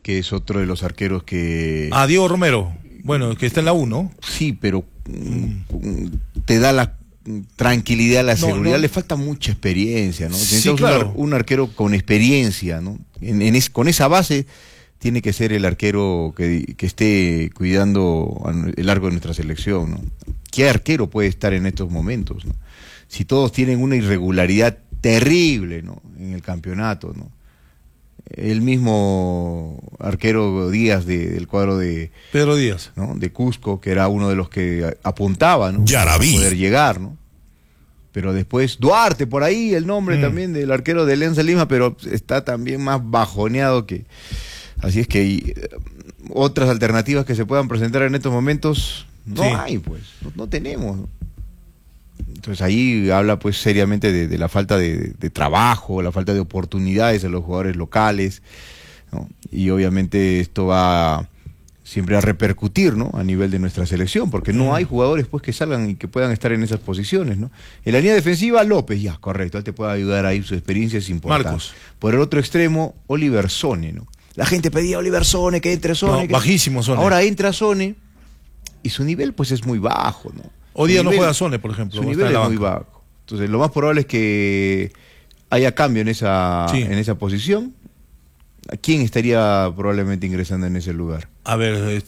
que es otro de los arqueros que... Ah, Diego Romero, bueno, que está en la U, ¿no? Sí, pero te da la tranquilidad, la seguridad, le falta mucha experiencia, ¿no? Sí, claro. Un arquero con experiencia, ¿no? Con esa base tiene que ser el arquero que esté cuidando el arco de nuestra selección, ¿no? ¿Qué arquero puede estar en estos momentos, ¿no? Si todos tienen una irregularidad terrible, ¿no? En el campeonato, ¿no? El mismo arquero Díaz del cuadro de Pedro Díaz, ¿no? De Cusco, que era uno de los que apuntaba, ¿no? Para poder llegar, ¿no? Pero después Duarte, por ahí el nombre también del arquero de Alianza Lima, pero está también más bajoneado que... Así es que otras alternativas que se puedan presentar en estos momentos no hay, pues, no tenemos, ¿no? Entonces ahí habla pues seriamente de la falta de trabajo, la falta de oportunidades a los jugadores locales, ¿no? Y obviamente esto va siempre a repercutir, ¿no? A nivel de nuestra selección, porque no hay jugadores pues que salgan y que puedan estar en esas posiciones, ¿no? En la línea defensiva, López, ya, correcto, él te puede ayudar ahí, su experiencia es importante. Marcos. Por el otro extremo, Oliver Sone, ¿no? La gente pedía a Oliver Sone, que entre Sone. No, bajísimo Sone. Ahora entra Sone y su nivel pues es muy bajo, ¿no? Hoy día no juega Sone, por ejemplo. Su nivel es muy bajo. Entonces lo más probable es que haya cambio en esa posición. ¿A quién estaría probablemente ingresando en ese lugar? A ver,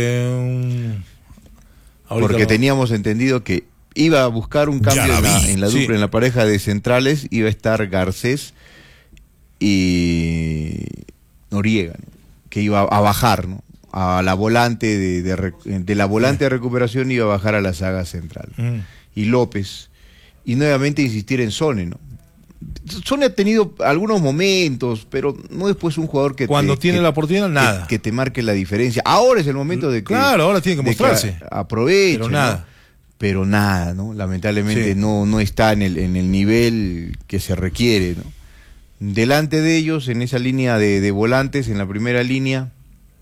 porque teníamos entendido que iba a buscar un cambio en la dupla, en la pareja de centrales, iba a estar Garcés y Noriega, ¿no? Que iba a bajar, ¿no? A la volante de la volante de recuperación iba a bajar a la saga central. Y López, y nuevamente insistir en Sone, ¿no? Sone ha tenido algunos momentos, pero no es pues un jugador que cuando tiene la oportunidad, nada. Que te marque la diferencia. Ahora es el momento de que... Claro, ahora tiene que mostrarse. Aproveche, pero nada. ¿no? Pero nada, ¿no? Lamentablemente no está en el nivel que se requiere, ¿no? Delante de ellos, en esa línea de volantes, en la primera línea,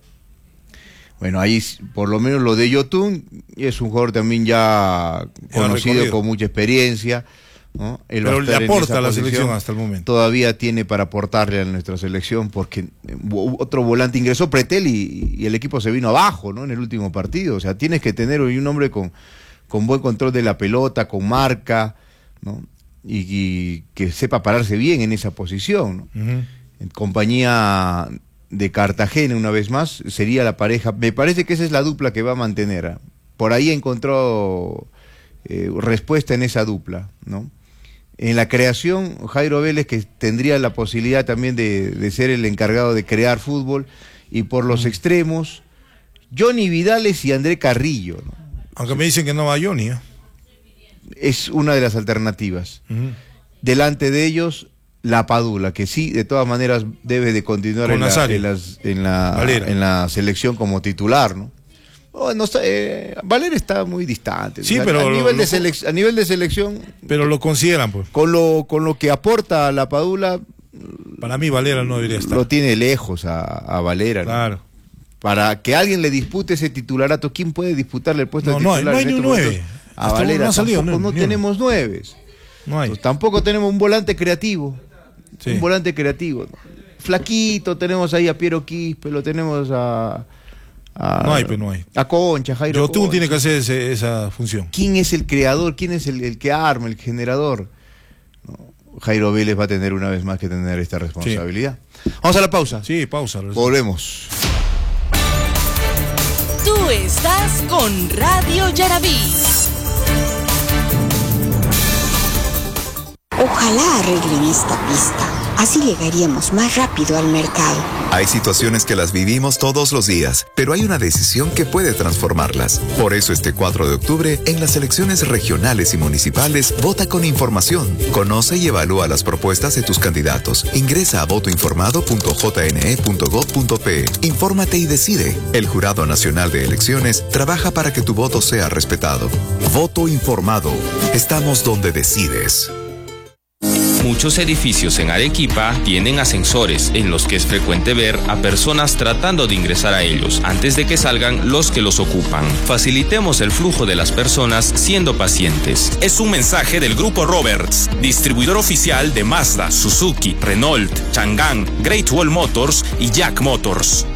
bueno, ahí por lo menos lo de Yotun es un jugador también ya conocido, con mucha experiencia, ¿no? Pero le aporta a la selección hasta el momento. Todavía tiene para aportarle a nuestra selección, porque otro volante ingresó, Pretel, y el equipo se vino abajo, ¿no? En el último partido. O sea, tienes que tener un hombre con buen control de la pelota, con marca, ¿no? Y que sepa pararse bien en esa posición, ¿no? En compañía de Cartagena, una vez más, sería la pareja. Me parece que esa es la dupla que va a mantener. Por ahí encontró respuesta en esa dupla, ¿no? En la creación, Jairo Vélez, que tendría la posibilidad también de ser el encargado de crear fútbol, y por los extremos, Johnny Vidales y André Carrillo, ¿no? Aunque me dicen que no va Johnny, ¿eh? Es una de las alternativas. Delante de ellos, la Padula, que sí, de todas maneras debe de continuar en la selección como titular, ¿no? Valer está muy distante. Sí, o sea, pero a nivel de selección. Pero lo consideran, pues. Con lo que aporta a la Padula. Para mí Valera no debería estar. Lo tiene lejos a Valera, ¿no? Claro. Para que alguien le dispute ese titularato, ¿quién puede disputarle el puesto de titular? No hay ni un 9. A Valera no tenemos 9. No hay. Pues tampoco tenemos un volante creativo. Sí. Un volante creativo. Flaquito, tenemos ahí a Piero Quispe, lo tenemos a no hay. A Concha, Jairo Yotun Concha. tiene que hacer esa función. ¿Quién es el creador? ¿Quién es el que arma, el generador? No, Jairo Vélez va a tener una vez más que tener esta responsabilidad. Sí. Vamos a la pausa. Sí, pausa. Volvemos. Tú estás con Radio Yarabí. Ojalá arreglen esta pista. Así llegaríamos más rápido al mercado. Hay situaciones que las vivimos todos los días, pero hay una decisión que puede transformarlas. Por eso este 4 de octubre, en las elecciones regionales y municipales, vota con información. Conoce y evalúa las propuestas de tus candidatos. Ingresa a votoinformado.jne.gov.pe. Infórmate y decide. El Jurado Nacional de Elecciones trabaja para que tu voto sea respetado. Voto informado. Estamos donde decides. Muchos edificios en Arequipa tienen ascensores en los que es frecuente ver a personas tratando de ingresar a ellos antes de que salgan los que los ocupan. Facilitemos el flujo de las personas siendo pacientes. Es un mensaje del Grupo Roberts, distribuidor oficial de Mazda, Suzuki, Renault, Chang'an, Great Wall Motors y Jack Motors.